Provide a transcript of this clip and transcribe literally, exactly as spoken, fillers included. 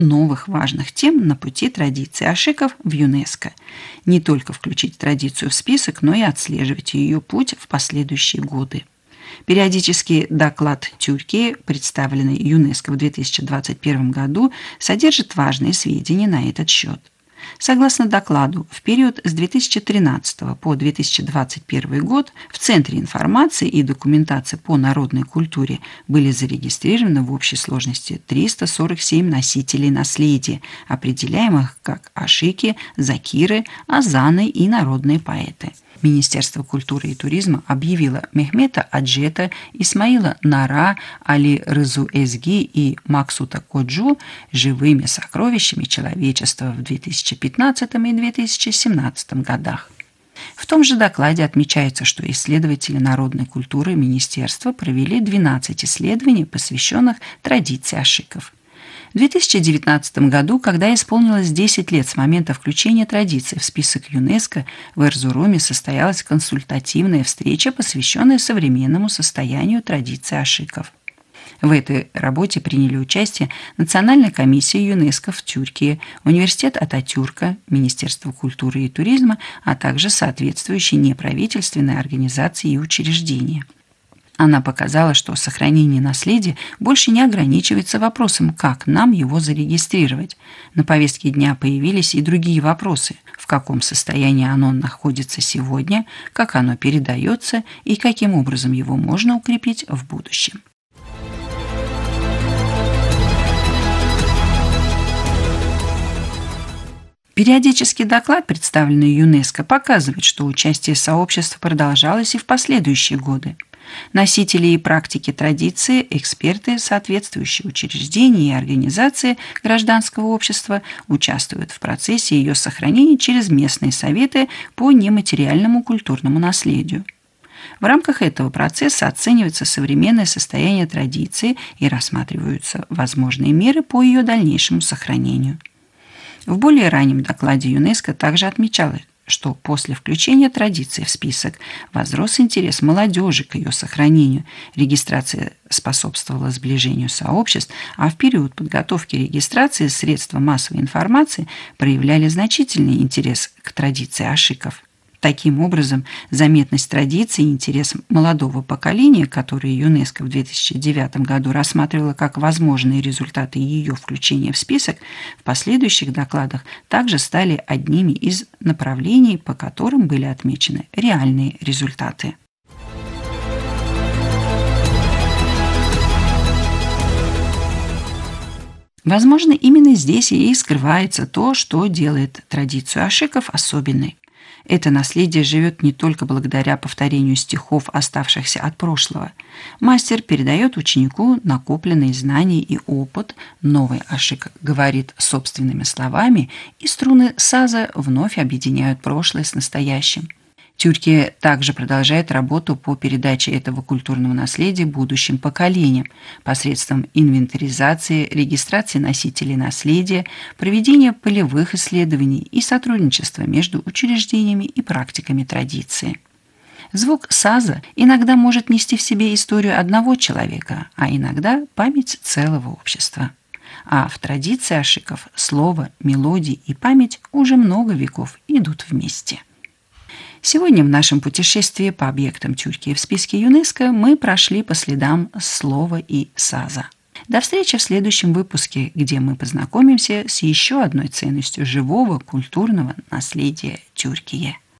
новых важных тем на пути традиции ашиков в ЮНЕСКО. Не только включить традицию в список, но и отслеживать ее путь в последующие годы. Периодический доклад Тюркии, представленный ЮНЕСКО в две тысячи двадцать первом году, содержит важные сведения на этот счет. Согласно докладу, в период с две тысячи тринадцатого по две тысячи двадцать первый год в Центре информации и документации по народной культуре были зарегистрированы в общей сложности триста сорок семь носителей наследия, определяемых как ашики, закиры, азаны и народные поэты. Министерство культуры и туризма объявило Мехмета Аджета, Исмаила Нара, Али Рызу Эзги и Максута Коджу живыми сокровищами человечества в две тысячи пятнадцатом и две тысячи семнадцатом годах. В том же докладе отмечается, что исследователи народной культуры министерства провели двенадцать исследований, посвященных традиции ашиков. В две тысячи девятнадцатом году, когда исполнилось десять лет с момента включения традиции в список ЮНЕСКО, в Эрзуруме состоялась консультативная встреча, посвященная современному состоянию традиции ашиков. В этой работе приняли участие Национальная комиссия ЮНЕСКО в Тюркии, Университет Ататюрка, Министерство культуры и туризма, а также соответствующие неправительственные организации и учреждения. Она показала, что сохранение наследия больше не ограничивается вопросом, как нам его зарегистрировать. На повестке дня появились и другие вопросы: в каком состоянии оно находится сегодня, как оно передается и каким образом его можно укрепить в будущем. Периодический доклад, представленный ЮНЕСКО, показывает, что участие сообщества продолжалось и в последующие годы. Носители и практики традиции, эксперты, соответствующие учреждения и организации гражданского общества участвуют в процессе ее сохранения через местные советы по нематериальному культурному наследию. В рамках этого процесса оценивается современное состояние традиции и рассматриваются возможные меры по ее дальнейшему сохранению. В более раннем докладе ЮНЕСКО также отмечалось, что после включения традиции в список возрос интерес молодежи к ее сохранению, регистрация способствовала сближению сообществ, а в период подготовки регистрации средства массовой информации проявляли значительный интерес к традиции ашиков. Таким образом, заметность традиции и интерес молодого поколения, которые ЮНЕСКО в две тысячи девятом году рассматривала как возможные результаты ее включения в список, в последующих докладах также стали одними из направлений, по которым были отмечены реальные результаты. Возможно, именно здесь и скрывается то, что делает традицию ашиков особенной. Это наследие живет не только благодаря повторению стихов, оставшихся от прошлого. Мастер передает ученику накопленные знания и опыт, новый ашик говорит собственными словами, и струны саза вновь объединяют прошлое с настоящим. Тюркия также продолжает работу по передаче этого культурного наследия будущим поколениям посредством инвентаризации, регистрации носителей наследия, проведения полевых исследований и сотрудничества между учреждениями и практиками традиции. Звук саза иногда может нести в себе историю одного человека, а иногда память целого общества. А в традиции ашиков слово, мелодии и память уже много веков идут вместе. Сегодня в нашем путешествии по объектам Тюркии в списке ЮНЕСКО мы прошли по следам слова и саза. До встречи в следующем выпуске, где мы познакомимся с еще одной ценностью живого культурного наследия Тюркии.